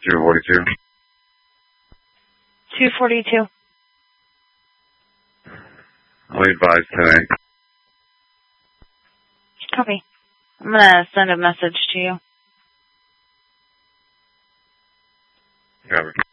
242. 242. I'll advise tonight. Copy. I'm going to send a message to you. Copy.